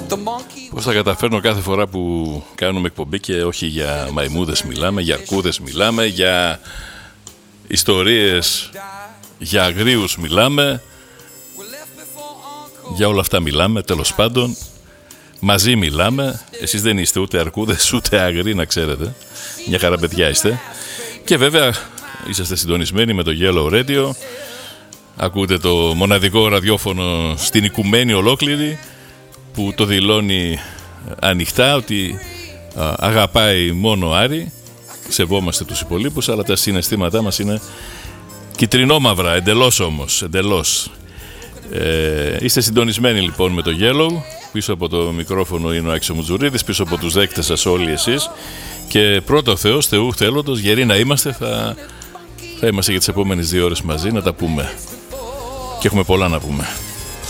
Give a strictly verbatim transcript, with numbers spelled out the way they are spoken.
Πώς θα καταφέρνω κάθε φορά που κάνουμε εκπομπή και όχι για μαϊμούδες μιλάμε, για αρκούδες μιλάμε, για ιστορίες, για αγρίους μιλάμε, για όλα αυτά μιλάμε, τέλος πάντων. Μαζί μιλάμε, εσείς δεν είστε ούτε αρκούδες ούτε αγροί να ξέρετε, μια χαρά παιδιά είστε. Και βέβαια είσαστε συντονισμένοι με το Yellow Radio, ακούτε το μοναδικό ραδιόφωνο στην οικουμένη ολόκληρη που το δηλώνει ανοιχτά ότι α, αγαπάει μόνο Άρη. Σεβόμαστε τους υπολείπους, αλλά τα συναισθήματά μας είναι κυτρινόμαυρα, εντελώς όμως, εντελώς. Ε, είστε συντονισμένοι λοιπόν με το Yellow. Πίσω από το μικρόφωνο είναι ο Άκης Μουτζουρίδης, πίσω από τους δέκτες σας όλοι εσείς. Και πρώτο Θεός, Θεού θέλοντος, γεροί να είμαστε, θα, θα είμαστε για τις επόμενες δύο ώρες μαζί να τα πούμε. Και έχουμε πολλά να πούμε.